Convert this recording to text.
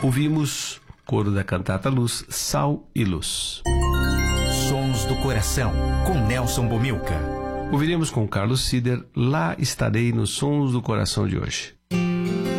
Ouvimos coro da cantata Luz, Sal e Luz. Sons do Coração, com Nelson Bomilca. Ouviremos com Carlos Sider, Lá Estarei nos Sons do Coração de hoje.